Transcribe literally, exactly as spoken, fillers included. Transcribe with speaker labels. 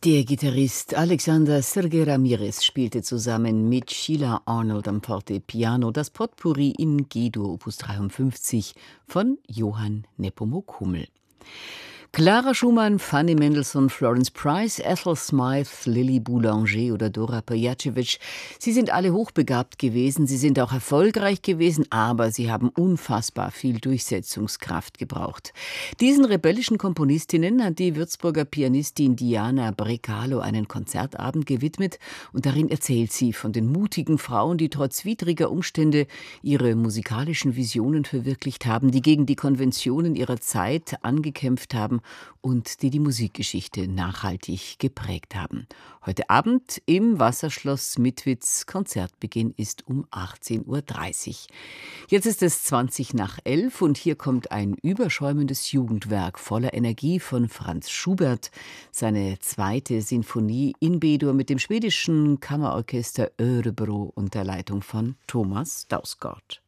Speaker 1: Der Gitarrist Alexander Sergei Ramirez spielte zusammen mit Sheila Arnold am Fortepiano das Potpourri in G-Dur Opus dreiundfünfzig von Johann Nepomuk Hummel. Clara Schumann, Fanny Mendelssohn, Florence Price, Ethel Smythe, Lily Boulanger oder Dora Pejacevic, sie sind alle hochbegabt gewesen, sie sind auch erfolgreich gewesen, aber sie haben unfassbar viel Durchsetzungskraft gebraucht. Diesen rebellischen Komponistinnen hat die Würzburger Pianistin Diana Brecalo einen Konzertabend gewidmet und darin erzählt sie von den mutigen Frauen, die trotz widriger Umstände ihre musikalischen Visionen verwirklicht haben, die gegen die Konventionen ihrer Zeit angekämpft haben und die die Musikgeschichte nachhaltig geprägt haben. Heute Abend im Wasserschloss Mitwitz. Konzertbeginn ist um achtzehn Uhr dreißig. Jetzt ist es zwanzig nach elf und hier kommt ein überschäumendes Jugendwerk voller Energie von Franz Schubert, seine zweite Sinfonie in B-Dur mit dem schwedischen Kammerorchester Örebro unter Leitung von Thomas Dausgaard.